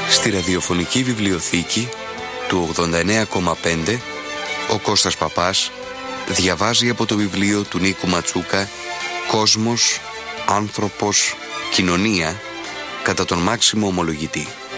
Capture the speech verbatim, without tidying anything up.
Στη ραδιοφωνική βιβλιοθήκη του ογδόντα εννέα κόμμα πέντε ο Κώστας Παπάς διαβάζει από το βιβλίο του Νίκου Ματσούκα «Κόσμος, άνθρωπος, κοινωνία» κατά τον Μάξιμο Ομολογητή.